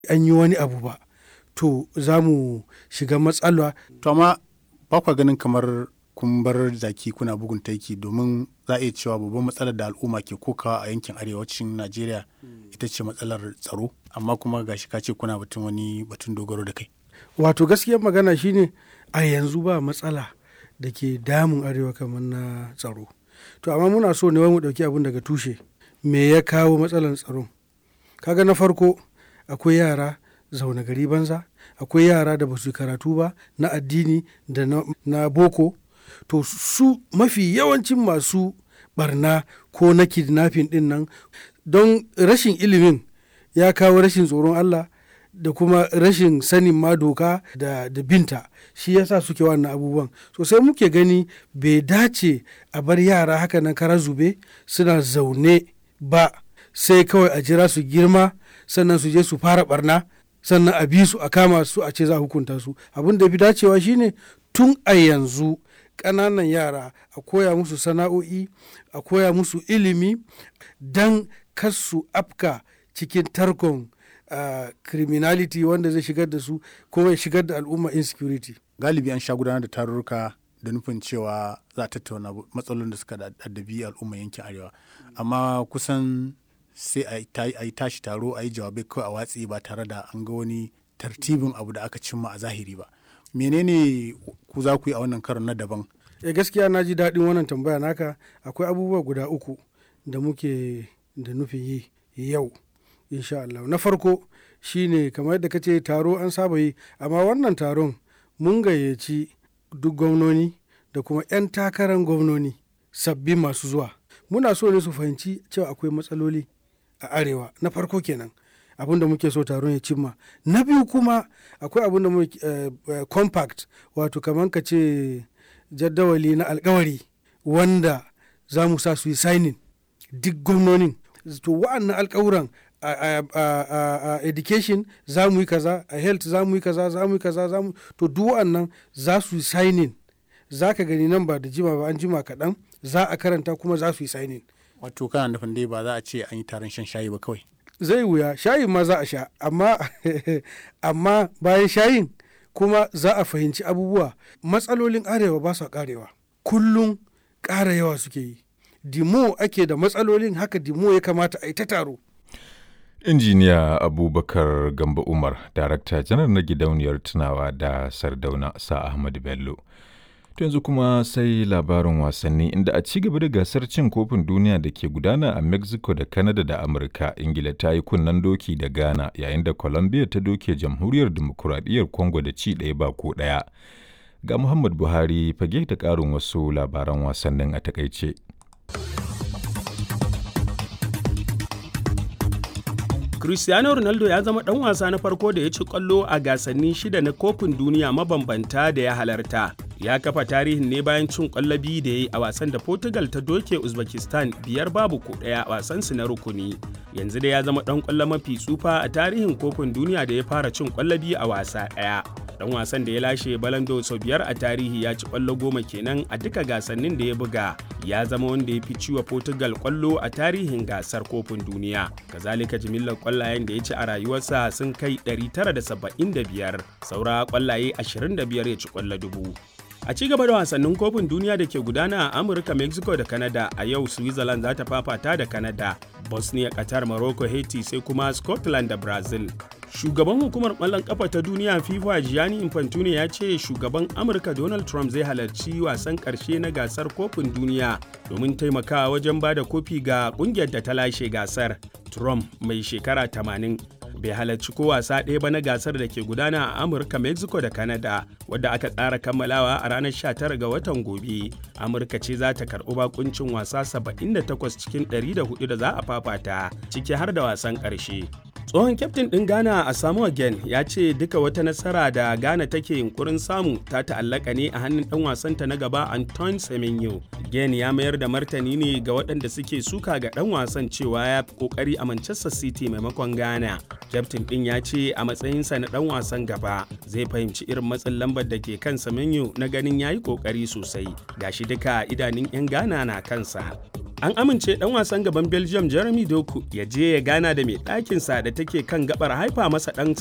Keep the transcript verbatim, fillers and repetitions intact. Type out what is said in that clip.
an yi wani abu ba, to za mu shiga matsala. To amma ba kwa ganin kamar kun bar zaki kuna bugun taiki, domin za a iya cewa babban matsalar da al'umma ke kokawa a yankin arewacin Najeriya ita ce matsalar tsaro, amma kuma gashi ka ce kuna batun wani batun dogaro da kai. Wato gaskiyar magana shine a yanzu ba matsala da ke damun arewa kamar na tsaro. To amma muna so ne wai mu ɗauki abin daga tushe. Me ya kawo matsalar tsaron? Kaga na farko akwai yara zaune gari banza, akwai yara da ba su karatu ba na addini da na, na boko. To su mafi yawancin masu barna ko na kidnapping din nan, don rashin ilimin ya kawo rashin tsoron Allah da kuma rashin sanin ma doka da, da binta, shi yasa suke wannan abubuwan. So sai muke gani bai dace a bar yara haka nan kara zube suna zaune ba, sai kawai a jira su girma sannan su je su fara barna, sannan a bi su a kama su a ce za a hukunta su. Abin da fi dacewa shine tun a yanzu ƙananan yara a koya musu sana'o'i, a koya musu ilimi don kar su afka cikin tarkon uh, criminality wanda zai shigar da su ko ya shigar da al'umma insecurity. Galibi an sha gudanar da tarurruka da nufin cewa za a tattauna matsalolin da suka addabi al'umma yankin arewa, amma kusan sai a yi tashi taro a yi jawabai kawai a watsi ba tare da an ga wani tartibin abu da aka cimma a zahiri ba. Menene ku za ku yi a wannan karon na daban? E gaskiya na ji daɗin wannan tambaya naka. Akwai abubuwa guda uku da muke da nufin yi yau insha Allah. Na farko shine kamar yadda kace taro an saba yi, amma wannan taron mun gayyaci duk gwamnoni da kuma 'yan takarar gwamnoni sabbin masu zuwa. Muna so ne su fahimci cewa akwai matsaloli a arewa. Na farko kenan abin da muke so taron ya cimma. Na biyu kuma akwai abin da muke uh, uh, compact, wato kamar ka ce jaddawali na alkawari wanda za mu sa su yi signing duk gwamnonin. To wa'annan alkawuran a uh, uh, uh, uh, education za mu yi kaza, a health za mu yi kaza, za mu yi kaza, za mu, to duk wa'annan za su yi signing. Za ka gani nan ba da jima ba, an jima kaɗan za a karanta kuma za su yi signing. Wato kana nufin dai ba za a ce an yi taron shan shayi ba kawai? Zai wuya, shayin ma za a sha, amma amma bayan shayin kuma za a fahimci abubuwa. Matsalolin arewa ba su karewa, kullum ƙara yawa suke yi. Dimo ake da matsalolin, haka dimo ya kamata a yi ta taro. Injiniya Abubakar Gambo Umar, Darakta Janar na Gidauniyar Tunawa da Sardauna Sa Ahmadu Bello. To yanzu kuma sai labarin wasanni, inda a ci gaba da gasar cin kofin duniya da ke gudana a Mexico da Canada da Amurka, Ingila ta yi kunnen doki da Ghana, yayin da Colombia ta doke Jamhuriyar Dimokuraɗiyyar Congo da ci ɗaya ba ko ɗaya. Ga Muhammad Buhari fage da ƙarin wasu labaran wasannin a takaice. Cristiano Ronaldo ya zama ɗan wasa na farko da ya ci ƙwallo a gasanni shida na kofin duniya mabambanta da ya halarta. Ya kafa tarihin ne bayan cin ƙwallo biyu da ya yi a wasan da Portugal ta doke Uzbekistan biyar babu ko ɗaya a wasansu na rukuni. Yanzu da ya zama ɗan ƙwallo mafi tsufa a tarihin kofin duniya da ya fara cin ƙwallo biyu a wasa ɗaya. Ɗan wasan da ya lashe balando sau biyar a tarihi ya ci ƙwallo goma kenan a duka gasannin da ya buga. Ya zama wanda ya fi ciwa Portugal ƙwallo a tarihin gasar kofin duniya. Kazalika jimillar ƙwallayen da ya ci a rayuwarsa sun kai ɗari tara da saba'in da biyar, saura ƙwallaye ashirin da biyar ya ci ƙwallo dubu. A ci gaba da wasannin kofin duniya da ke gudana a Amurka, Mexico da Canada, a yau Switzerland za ta fafata da Canada, Bosnia, Qatar, Morocco, Haiti sai kuma Scotland da Brazil. Shugaban hukumar ƙwallon ƙafa ta duniya FIFA Gianni Infantino ya ce shugaban Amurka Donald Trump zai halarci wasan ƙarshe na gasar kofin duniya domin taimakawa wajen ba da kofi ga ƙungiyar da ta lashe gasar. Trump mai shekara tamanin bai halarci ko wasa ɗaya ba na gasar da ke gudana a Amurka, Mexico da Canada, wadda aka tsara kammalawa a ranar sha tara ga watan gobe. Amurka ce za ta karɓi bakuncin wasa saba'in da takwas cikin ɗari da hudu da za a fafata, ciki har da wasan ƙarshe. Tsohon kyaftin ɗin Ghana a Samoa Gyan ya ce duka wata nasara da Ghana take yunkurin samu ta ta'allaka ne a hannun ɗan wasanta na gaba Antoine Semenyo. Gyan ya mayar da martani ne ga waɗanda suke suka ga ɗan wasan cewa ya fi ƙoƙari a Manchester City maimakon Ghana. Kyaftin ɗin ya ce a matsayinsa na ɗan wasan gaba zai fahimci irin matsin lambar da ke kan Semenyo na ganin ya yi ƙoƙari sosai. Gashi duka idanun 'yan Ghana na kansa. An amince ɗan wasan gaban Belgium Jeremy Doku ya je ya gana da mai ɗakinsa da take kan gabar haifa masa ɗan